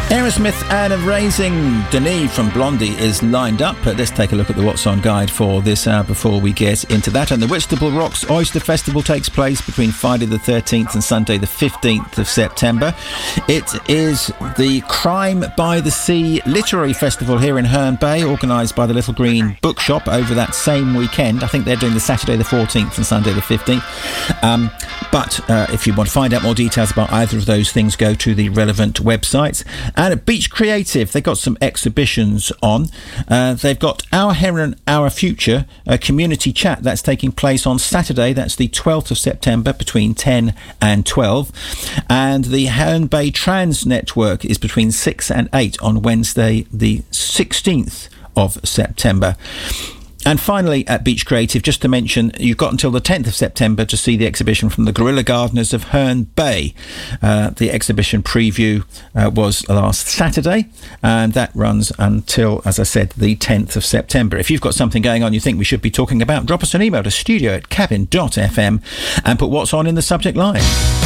Aerosmith and Raising Denis from Blondie is lined up. Let's take a look at the What's On guide for this hour before we get into that. And the Whitstable Rocks Oyster Festival takes place between Friday the 13th and Sunday the 15th of September. It is the Crime by the Sea Literary Festival here in Herne Bay, organised by the Little Green Bookshop over that same weekend. I think they're doing the Saturday the 14th and Sunday the 15th. But if you want to find out more details about either of those things, go to the relevant websites. And at Beach Creative, they've got some exhibitions on. They've got Our Heron, Our Future, a community chat that's taking place on Saturday. That's the 12th of September between 10 and 12. And the Herne Bay Trans Network is between 6 and 8 on Wednesday, the 16th of September. And finally, at Beach Creative, just to mention, you've got until the 10th of September to see the exhibition from the Guerrilla Gardeners of Herne Bay. The exhibition preview was last Saturday, and that runs until, as I said, the 10th of September. If you've got something going on you think we should be talking about, drop us an email to studio@cabin.fm and put What's On in the subject line.